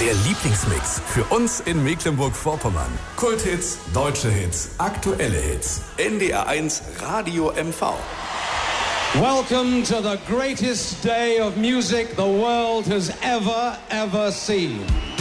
Der Lieblingsmix für uns in Mecklenburg-Vorpommern. Kulthits, deutsche Hits, aktuelle Hits. NDR1 Radio MV. Welcome to the greatest day of music the world has ever seen.